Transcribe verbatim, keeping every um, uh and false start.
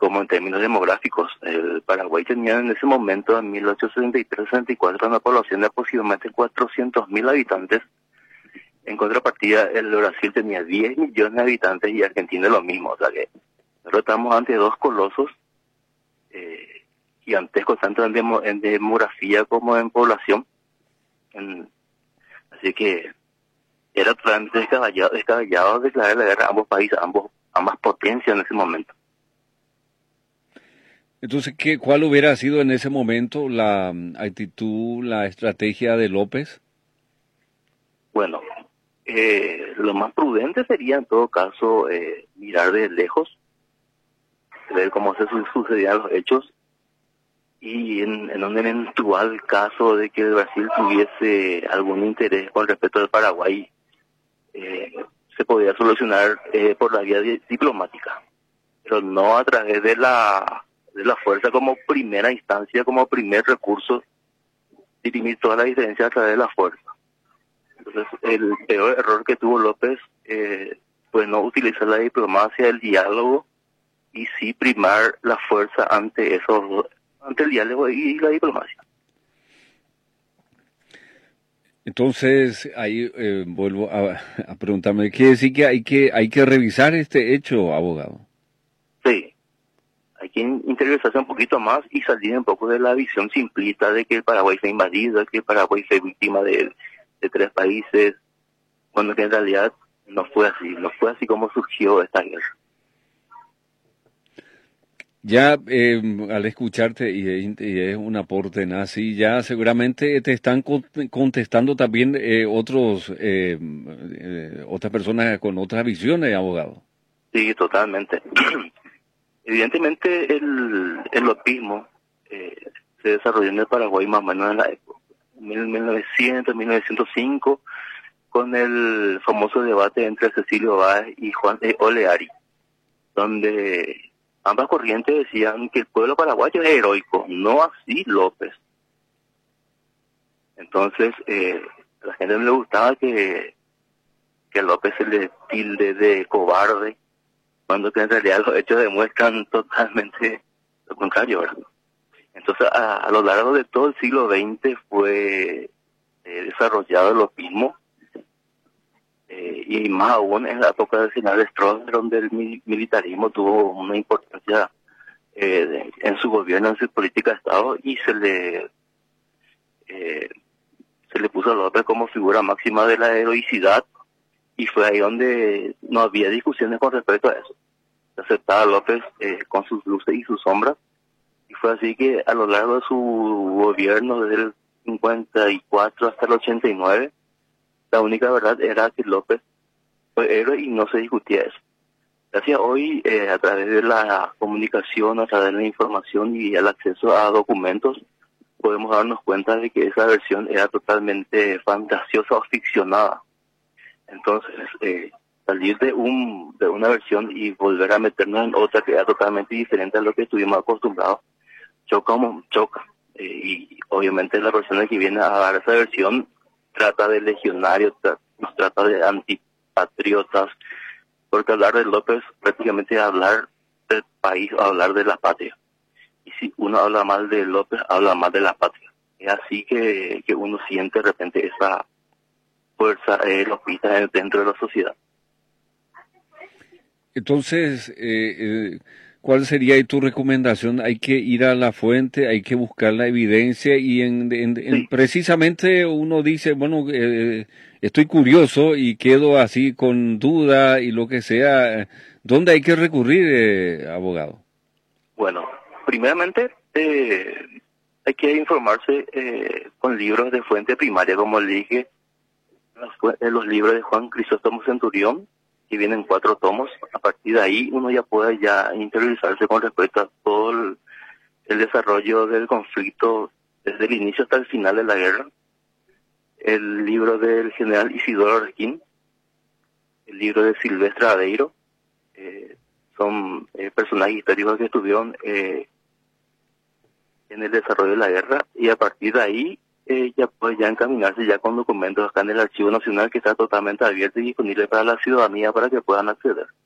como en términos demográficos. El Paraguay tenía en ese momento, en mil ochocientos sesenta y tres sesenta y cuatro, una población de aproximadamente cuatrocientos mil habitantes. En contrapartida, el Brasil tenía diez millones de habitantes y Argentina lo mismo. O sea que nosotros estamos ante dos colosos eh, gigantescos, tanto en, demo, en demografía como en población. En, así que era totalmente descabellado, descabellado declarar la guerra a ambos países, a ambos, ambas potencias en ese momento. Entonces, ¿qué, ¿cuál hubiera sido en ese momento la um, actitud, la estrategia de López? Bueno, eh, lo más prudente sería en todo caso eh, mirar de lejos, ver cómo se su sucedían los hechos y en, en un eventual caso de que el Brasil tuviese algún interés con respecto al Paraguay, eh, se podría solucionar eh, por la vía di diplomática, pero no a través de la de la fuerza como primera instancia, como primer recurso, dirimir toda la diferencia a través de la fuerza. Entonces, el peor error que tuvo López eh, fue no utilizar la diplomacia, el diálogo, y sí primar la fuerza ante eso, ante el diálogo y la diplomacia. Entonces, ahí eh, vuelvo a, a preguntarme, ¿quiere decir que hay que hay que revisar este hecho, abogado? Sí. Hay que interiorizarse un poquito más y salir un poco de la visión simplista de que el Paraguay fue invadido, que el Paraguay fue víctima de, de tres países, cuando que en realidad no fue así, no fue así como surgió esta guerra. Ya eh, al escucharte, y, y es un aporte nazi, ya seguramente te están contestando también eh, otros eh, eh, otras personas con otras visiones, abogado. Sí, totalmente. Evidentemente el, el lopismo eh, se desarrolló en el Paraguay más o menos en la época mil novecientos, mil novecientos cinco, con el famoso debate entre Cecilio Báez y Juan eh, Oleari, donde ambas corrientes decían que el pueblo paraguayo es heroico, no así López. Entonces, eh, a la gente no le gustaba que, que a López se le tilde de cobarde, cuando que en realidad los hechos demuestran totalmente lo contrario, ¿verdad? Entonces, a, a lo largo de todo el siglo veinte fue eh, desarrollado el lopismo, eh, y más aún en la época del general Stroessner, donde el mi militarismo tuvo una importancia eh, de, en su gobierno, en su política de Estado, y se le eh, se le puso a López como figura máxima de la heroicidad, y fue ahí donde no había discusiones con respecto a eso. Se aceptaba a López eh, con sus luces y sus sombras, y fue así que a lo largo de su gobierno, desde el cincuenta y cuatro hasta el ochenta y nueve, la única verdad era que López fue héroe y no se discutía eso. Gracias hoy, eh, a través de la comunicación, a través de la información y el acceso a documentos, podemos darnos cuenta de que esa versión era totalmente fantasiosa o ficcionada. Entonces, eh, salir de un de una versión y volver a meternos en otra que era totalmente diferente a lo que estuvimos acostumbrados, choca, choca. Eh, y obviamente la persona que viene a dar esa versión trata de legionarios, tra nos trata de antipatriotas, porque hablar de López prácticamente es hablar del país, hablar de la patria. Y si uno habla mal de López, habla mal de la patria. Es así que, que uno siente de repente esa fuerza eh, lopista dentro de la sociedad. Entonces, eh, eh, ¿cuál sería tu recomendación? Hay que ir a la fuente, hay que buscar la evidencia y en, en, en sí. Precisamente uno dice, bueno, eh, estoy curioso y quedo así con duda y lo que sea. ¿Dónde hay que recurrir, eh, abogado? Bueno, primeramente eh, hay que informarse eh, con libros de fuente primaria, como le dije, los, los libros de Juan Crisóstomo Centurión, que vienen cuatro tomos. A partir de ahí uno ya puede ya interiorizarse con respecto a todo el, el desarrollo del conflicto desde el inicio hasta el final de la guerra. El libro del general Isidoro Arquín, el libro de Silvestre Adeiro, eh, son eh, personajes históricos que estuvieron eh, en el desarrollo de la guerra, y a partir de ahí eh, ya puede ya encaminarse ya con documentos acá en el Archivo Nacional, que está totalmente abierto y disponible para la ciudadanía para que puedan acceder.